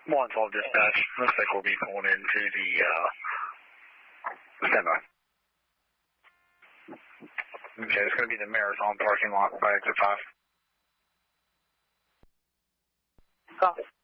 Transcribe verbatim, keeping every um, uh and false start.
one twelve dispatch. Looks like we'll be pulling into the, uh, standby. Okay, it's going to be the Marathon parking lot by exit five. Copy.